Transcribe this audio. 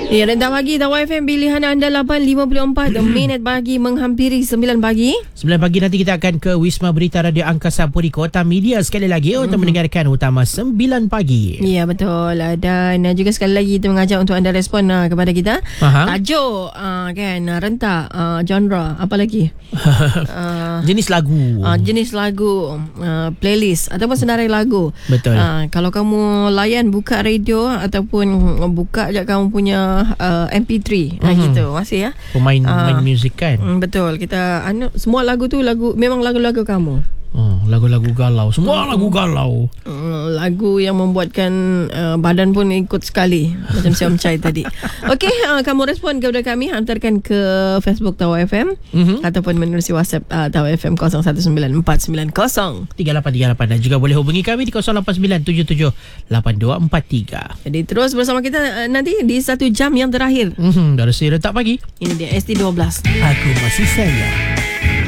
Ya, Rentang Pagi Tawa FM pilihan anda 8.54 minit pagi menghampiri 9 pagi. 9 pagi nanti kita akan ke Wisma Berita Radio Angkasa Puri Kota Media sekali lagi untuk mendengarkan utama 9 pagi. Ya, betul. Dan juga sekali lagi kita mengajak untuk anda respon kepada kita. Tajuk kan, rentak, genre, apa lagi? Jenis lagu. Jenis lagu, playlist ataupun senarai lagu. Betul. Kalau kamu layan buka radio ataupun buka je kamu punya MP3 gitu masih ya. Pemain muzik kan. Betul. Kita semua lagu tu memang lagu-lagu kamu. Lagu-lagu galau. Semua lagu galau. Lagu yang membuatkan badan pun ikut sekali. Macam si Om Chai tadi. Okey, kamu respon kepada kami, hantarkan ke Facebook Tawa FM ataupun menerusi WhatsApp Tawa FM 019490 3838 dan juga boleh hubungi kami di 0897782243. Jadi terus bersama kita nanti di 1 jam yang terakhir. Dari si Rentak Pagi. Ini dia ST12. Aku masih sayang.